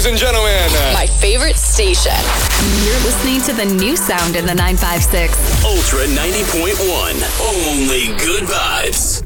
and gentlemen. My favorite station. You're listening to the new sound in the 956. Ultra 90.1. Only good vibes.